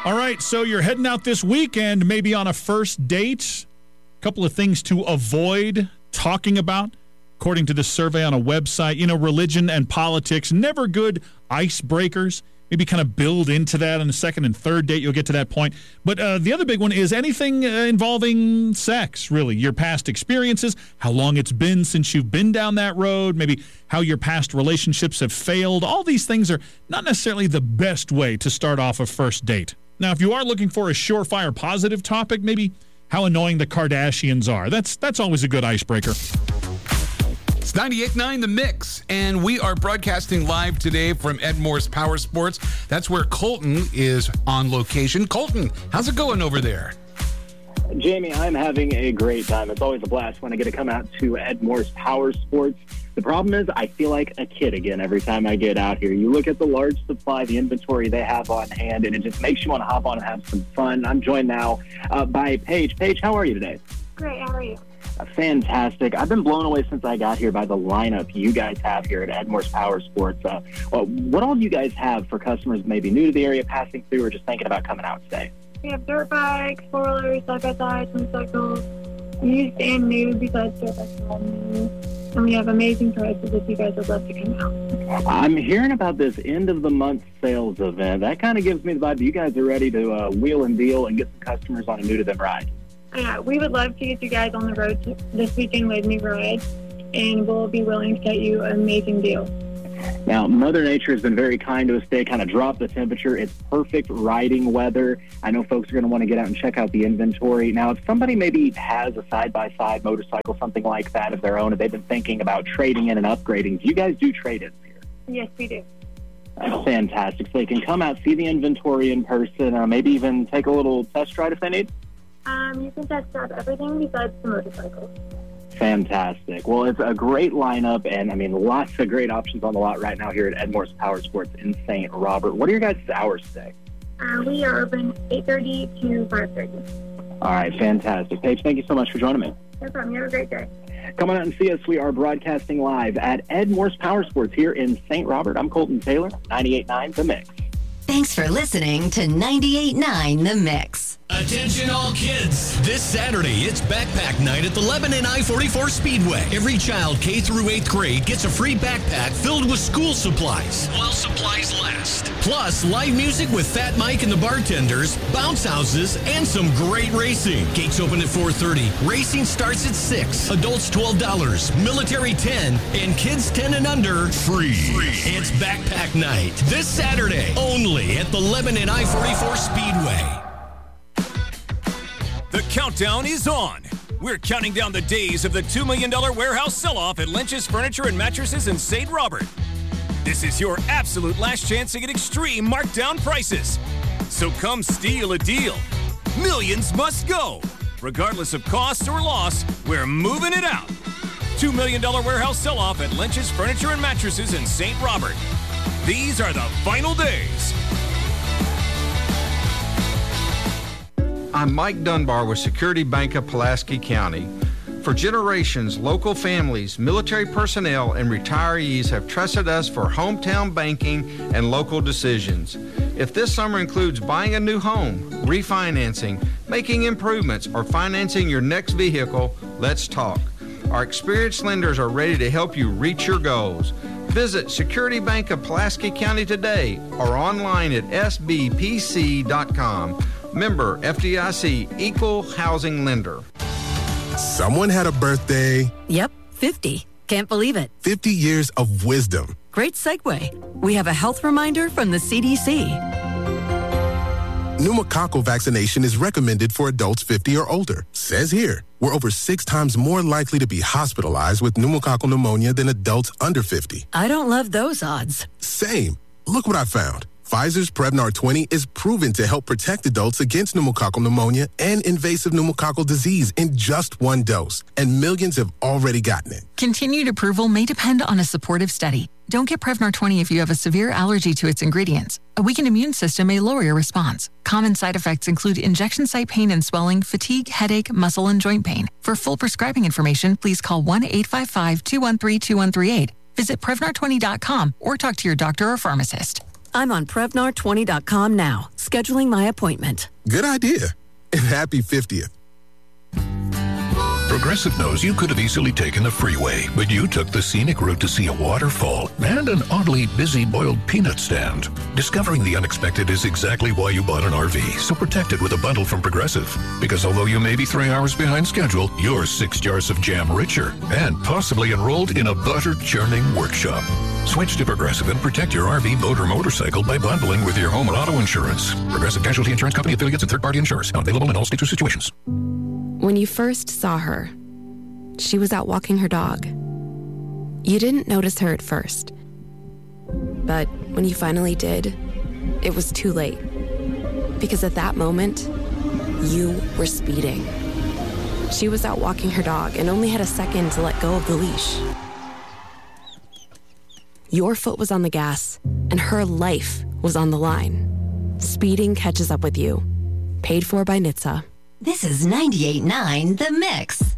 All right, so you're heading out this weekend, maybe on a first date. A couple of things to avoid talking about, according to this survey on a website. You know, religion and politics, never good icebreakers. Maybe kind of build into that on the second and third date. You'll get to that point. But the other big one is anything involving sex, really. Your past experiences, how long it's been since you've been down that road, maybe how your past relationships have failed. All these things are not necessarily the best way to start off a first date. Now, if you are looking for a surefire positive topic, maybe how annoying the Kardashians are. That's always a good icebreaker. It's 98.9 The Mix, and we are broadcasting live today from Ed Moore's Power Sports. That's where Colton is on location. Colton, how's it going over there? Jamie, I'm having a great time. It's always a blast when I get to come out to Ed Moore's Power Sports. The problem is I feel like a kid again every time I get out here. You look at the large supply, the inventory they have on hand, and it just makes you want to hop on and have some fun. I'm joined now by Paige. Paige, how are you today? Great, how are you? Fantastic. I've been blown away since I got here by the lineup you guys have here at Ed Moore's Power Sports. What all do you guys have for customers maybe new to the area, passing through, or just thinking about coming out today? We have dirt bikes, four-wheelers, side-by-sides, motorcycles, used and new besides dirt bikes are all new. And we have amazing prices if you guys would love to come out. I'm hearing about this end-of-the-month sales event. That kind of gives me the vibe that you guys are ready to wheel and deal and get some customers on a new-to-them ride. Yeah, we would love to get you guys on the road this weekend with new rides, and we'll be willing to get you an amazing deal. Now, Mother Nature has been very kind to us today, kind of dropped the temperature. It's perfect riding weather. I know folks are going to want to get out and check out the inventory. Now, if somebody maybe has a side-by-side motorcycle, something like that of their own, and they've been thinking about trading in and upgrading, do you guys do trade-ins here? Yes, we do. That's fantastic. So they can come out, see the inventory in person, maybe even take a little test ride if they need? You can test drive everything besides the motorcycles. Fantastic. Well, it's a great lineup, and, lots of great options on the lot right now here at Ed Moore's Power Sports in St. Robert. What are your guys' hours today? We are open 8:30 to 5:30. All right, fantastic. Paige, thank you so much for joining me. No problem. You have a great day. Come on out and see us. We are broadcasting live at Ed Moore's Power Sports here in St. Robert. I'm Colton Taylor, 98.9 The Mix. Thanks for listening to 98.9 The Mix. Attention all kids. This Saturday, it's Backpack Night at the Lebanon I-44 Speedway. Every child K through 8th grade gets a free backpack filled with school supplies while supplies last. Plus, live music with Fat Mike and the bartenders, bounce houses, and some great racing. Gates open at 4:30. Racing starts at 6. Adults $12, military $10, and kids 10 and under free. It's Backpack Night this Saturday only at the Lebanon I-44 Speedway. The countdown is on. We're counting down the days of the $2 million warehouse sell-off at Lynch's Furniture and Mattresses in St. Robert. This is your absolute last chance to get extreme markdown prices. So come steal a deal. Millions must go. Regardless of cost or loss, we're moving it out. $2 million warehouse sell-off at Lynch's Furniture and Mattresses in St. Robert. These are the final days. I'm Mike Dunbar with Security Bank of Pulaski County. For generations, local families, military personnel, and retirees have trusted us for hometown banking and local decisions. If this summer includes buying a new home, refinancing, making improvements, or financing your next vehicle, let's talk. Our experienced lenders are ready to help you reach your goals. Visit Security Bank of Pulaski County today or online at sbpc.com. Member FDIC, Equal Housing Lender. Someone had a birthday. Yep, 50. Can't believe it. 50 years of wisdom. Great segue. We have a health reminder from the CDC. Pneumococcal vaccination is recommended for adults 50 or older. Says here, we're over 6 times more likely to be hospitalized with pneumococcal pneumonia than adults under 50. I don't love those odds. Same. Look what I found. Pfizer's Prevnar 20 is proven to help protect adults against pneumococcal pneumonia and invasive pneumococcal disease in just 1 dose, and millions have already gotten it. Continued approval may depend on a supportive study. Don't get Prevnar 20 if you have a severe allergy to its ingredients. A weakened immune system may lower your response. Common side effects include injection site pain and swelling, fatigue, headache, muscle, and joint pain. For full prescribing information, please call 1-855-213-2138. Visit Prevnar20.com or talk to your doctor or pharmacist. I'm on Prevnar20.com now, scheduling my appointment. Good idea. And happy 50th. Progressive knows you could have easily taken the freeway, but you took the scenic route to see a waterfall and an oddly busy boiled peanut stand. Discovering the unexpected is exactly why you bought an RV, so protect it with a bundle from Progressive. Because although you may be 3 hours behind schedule, you're 6 jars of jam richer and possibly enrolled in a butter churning workshop. Switch to Progressive and protect your RV, boat, or motorcycle by bundling with your home and auto insurance. Progressive Casualty Insurance Company affiliates and third-party insurers. Not available in all states or situations. When you first saw her, she was out walking her dog. You didn't notice her at first. But when you finally did, it was too late. Because at that moment, you were speeding. She was out walking her dog and only had a second to let go of the leash. Your foot was on the gas, and her life was on the line. Speeding catches up with you. Paid for by NHTSA. This is 98.9 The Mix.